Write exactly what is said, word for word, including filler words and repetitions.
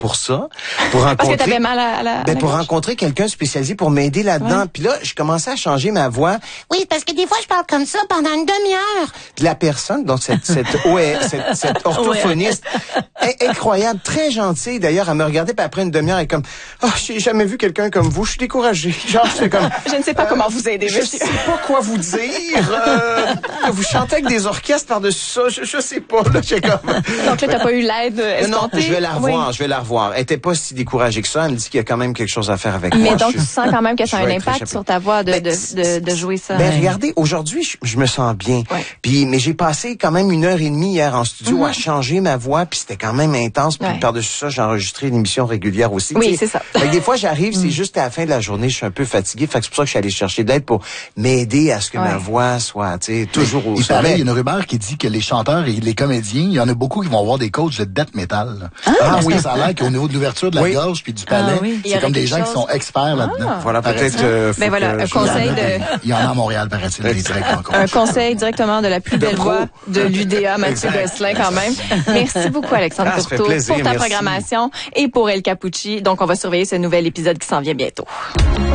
pour ça, pour rencontrer. Parce que t'avais mal à, à la. Ben à la pour gorge? rencontrer quelqu'un spécialisé pour m'aider là-dedans. Ouais. Puis là, je commençais à changer ma voix. Oui, parce que des fois je parle comme ça pendant une demi-heure. Puis la personne, donc cette cette ouais, cette, cette orthophoniste, est incroyable, très gentille d'ailleurs, à me regarder puis après une demi-heure elle est comme oh, j'ai jamais vu quelqu'un comme vous, je suis découragée. Genre c'est comme Je ne sais pas euh, comment vous aider, je monsieur. sais pas quoi vous dire. Euh, vous chantez avec des orchestres par-dessus ça, je, je sais pas là, j'ai comme Donc là t'as pas eu l'aide escomptée? Non, je vais la revoir, oui. je vais la revoir. Elle était pas si découragée que ça, elle me dit qu'il y a quand même quelque chose à faire avec Mais moi. Mais donc je, tu sens quand même que ça a un impact échappé. sur ta voix de ben, de, de de jouer ça. Ben regardez, aujourd'hui je, je me sens bien. Ouais. Puis mais j'ai passé quand même une heure et demie hier en studio Mm-hmm. à changer ma voix, puis c'était quand même intense. Puis ouais. par-dessus ça, j'ai enregistré une émission régulière aussi. Oui, c'est ça. Fait que des fois j'arrive, c'est juste à la fin de la journée, je suis un peu fatigué. Fait que c'est pour ça que je suis allé chercher de l'aide pour m'aider à ce que ouais. ma voix soit, tu sais, toujours au il sommet. paraît, il y a une rumeur qui dit que les chanteurs et les comédiens, il y en a beaucoup qui vont avoir des coachs de death metal. Ah, ah oui, ça a l'air qu'au niveau de l'ouverture de la oui. gorge puis du palais, ah, oui. c'est comme des gens chose. qui sont experts ah. là-dedans. Voilà, peut-être. Euh, ben voilà, un conseil de. Il y en a à Montréal, paraît-il, des directement coachs. Un conseil directement de la plus belle voix de l'U D A, Mathieu Gosselin, quand même. Merci beaucoup, Alexandre ah, Courteau, plaisir, pour ta merci. programmation et pour El Capucci. Donc, on va surveiller ce nouvel épisode qui s'en vient bientôt.